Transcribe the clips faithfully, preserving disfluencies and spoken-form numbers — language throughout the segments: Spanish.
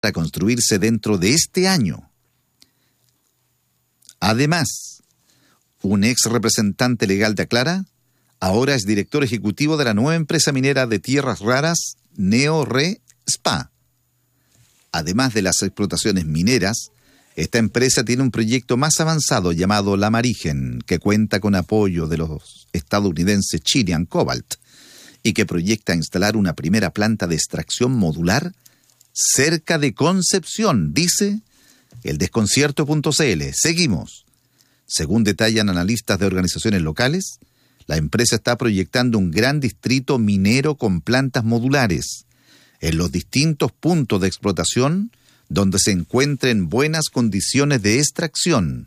a construirse dentro de este año. Además, un ex representante legal de Aclara ahora es director ejecutivo de la nueva empresa minera de tierras raras Neo-Re S P A. Además de las explotaciones mineras, esta empresa tiene un proyecto más avanzado llamado La Marigen, que cuenta con apoyo de los estadounidenses Chilean Cobalt y que proyecta instalar una primera planta de extracción modular cerca de Concepción, dice el desconcierto punto c l. Seguimos. Según detallan analistas de organizaciones locales, la empresa está proyectando un gran distrito minero con plantas modulares en los distintos puntos de explotación donde se encuentren buenas condiciones de extracción.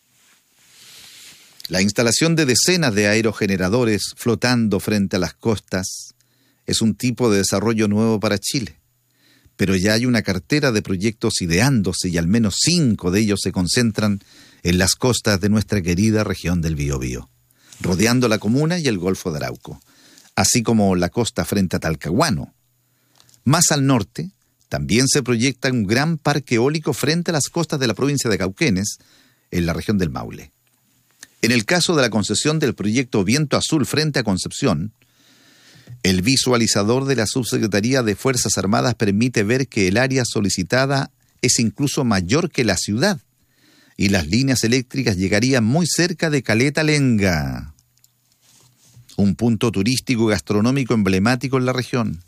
La instalación de decenas de aerogeneradores flotando frente a las costas es un tipo de desarrollo nuevo para Chile, pero ya hay una cartera de proyectos ideándose y al menos cinco de ellos se concentran en las costas de nuestra querida región del Biobío, rodeando la comuna y el Golfo de Arauco, así como la costa frente a Talcahuano. Más al norte, también se proyecta un gran parque eólico frente a las costas de la provincia de Cauquenes, en la región del Maule. En el caso de la concesión del proyecto Viento Azul frente a Concepción, el visualizador de la Subsecretaría de Fuerzas Armadas permite ver que el área solicitada es incluso mayor que la ciudad, y las líneas eléctricas llegarían muy cerca de Caleta Lenga, un punto turístico y gastronómico emblemático en la región.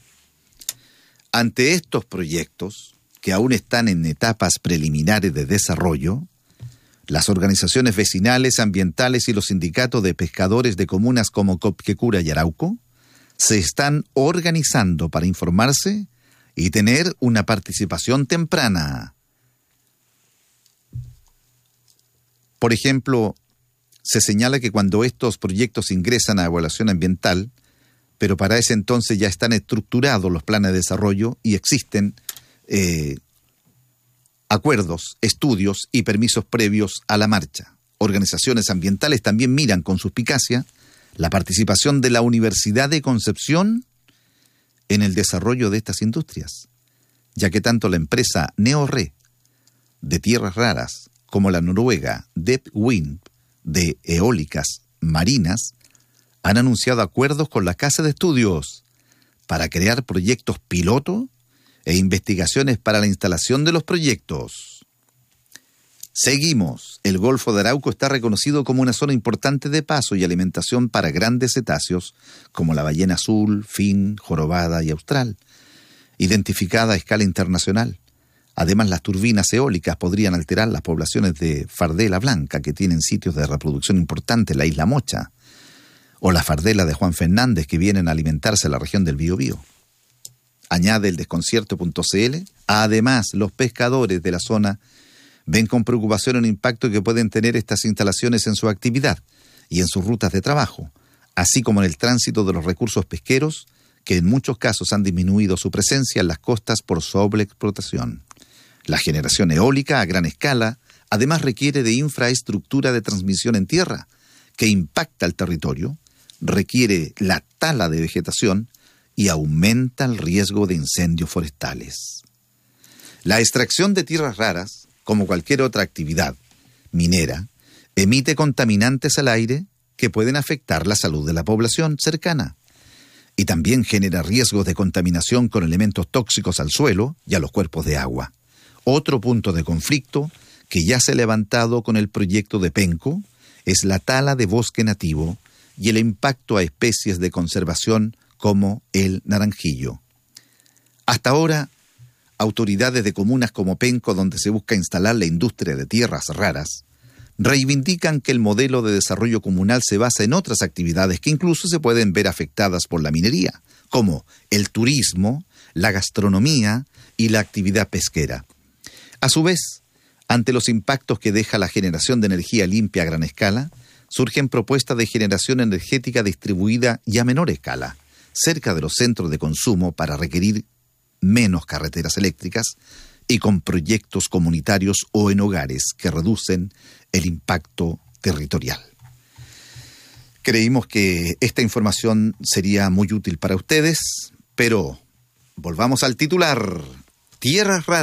Ante estos proyectos, que aún están en etapas preliminares de desarrollo, las organizaciones vecinales, ambientales y los sindicatos de pescadores de comunas como Copquecura y Arauco se están organizando para informarse y tener una participación temprana. Por ejemplo, se señala que cuando estos proyectos ingresan a evaluación ambiental, pero para ese entonces ya están estructurados los planes de desarrollo y existen eh, acuerdos, estudios y permisos previos a la marcha. Organizaciones ambientales también miran con suspicacia la participación de la Universidad de Concepción en el desarrollo de estas industrias, ya que tanto la empresa Neo-Re de tierras raras como la noruega Depwind de eólicas marinas han anunciado acuerdos con la Casa de Estudios para crear proyectos piloto e investigaciones para la instalación de los proyectos. Seguimos. El Golfo de Arauco está reconocido como una zona importante de paso y alimentación para grandes cetáceos como la ballena azul, fin, jorobada y austral, identificada a escala internacional. Además, las turbinas eólicas podrían alterar las poblaciones de fardela blanca, que tienen sitios de reproducción importantes en la isla Mocha, o la fardela de Juan Fernández, que vienen a alimentarse en la región del Biobío. Añade el desconcierto punto c l. Además, los pescadores de la zona ven con preocupación el impacto que pueden tener estas instalaciones en su actividad y en sus rutas de trabajo, así como en el tránsito de los recursos pesqueros, que en muchos casos han disminuido su presencia en las costas por sobreexplotación. La generación eólica a gran escala además requiere de infraestructura de transmisión en tierra, que impacta el territorio, requiere la tala de vegetación y aumenta el riesgo de incendios forestales. La extracción de tierras raras, como cualquier otra actividad minera, emite contaminantes al aire que pueden afectar la salud de la población cercana y también genera riesgos de contaminación con elementos tóxicos al suelo y a los cuerpos de agua. Otro punto de conflicto que ya se ha levantado con el proyecto de Penco es la tala de bosque nativo y el impacto a especies de conservación como el naranjillo. Hasta ahora, autoridades de comunas como Penco, donde se busca instalar la industria de tierras raras, reivindican que el modelo de desarrollo comunal se basa en otras actividades que incluso se pueden ver afectadas por la minería, como el turismo, la gastronomía y la actividad pesquera. A su vez, ante los impactos que deja la generación de energía limpia a gran escala, surgen propuestas de generación energética distribuida y a menor escala, cerca de los centros de consumo para requerir menos carreteras eléctricas y con proyectos comunitarios o en hogares que reducen el impacto territorial. Creímos que esta información sería muy útil para ustedes, pero volvamos al titular. Tierras raras.